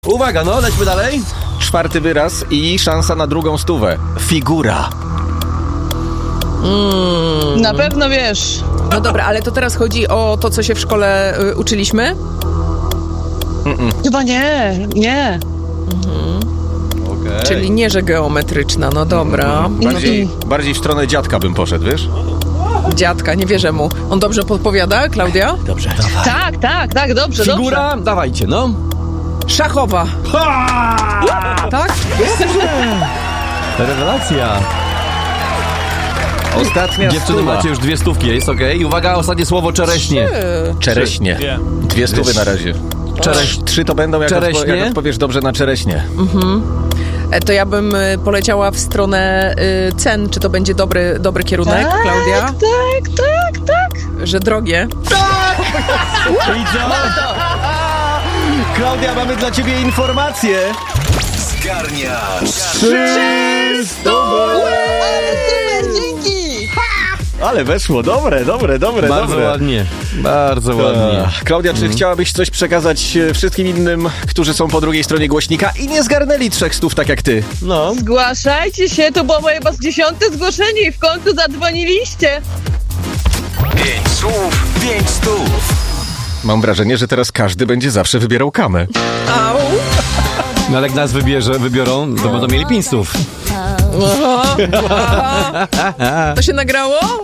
Uwaga, no, lećmy dalej. 4. wyraz i szansa na drugą 100. Figura. Na pewno wiesz. No dobra, ale to teraz chodzi o to, co się w szkole uczyliśmy? Chyba nie. Okay. Czyli nie, że geometryczna, no dobra. Bardziej w stronę dziadka bym poszedł, wiesz? Dziadka, nie wierzę mu. On dobrze podpowiada, Klaudia? Dobrze. Tak, dobrze, Figura, dawajcie, no. Szachowa. Tak? Rewelacja. Ostatnia Dziewczyny, 100. macie już 2 stówki, jest okej. Uwaga, ostatnie słowo czereśnie. Czereśnie. 2 stówy na razie. 3 to będą, jak odpowiesz dobrze na czereśnie. To ja bym poleciała w stronę cen. Czy to będzie dobry kierunek, Klaudia? Tak. Że drogie. I co? Klaudia, mamy dla ciebie informację. Zgarniasz 300! Ale super, dzięki! Ale weszło, dobre. Bardzo ładnie. Bardzo ładnie. Klaudia, czy chciałabyś coś przekazać wszystkim innym, którzy są po drugiej stronie głośnika i nie zgarnęli 300 tak jak ty? No. Zgłaszajcie się, to było moje chyba 10. zgłoszenie i w końcu zadzwoniliście. 5 słów, 5 stów. Mam wrażenie, że teraz każdy będzie zawsze wybierał kamę. Au. No ale jak nas wybiorą, to będą mieli 5 stów. To się nagrało?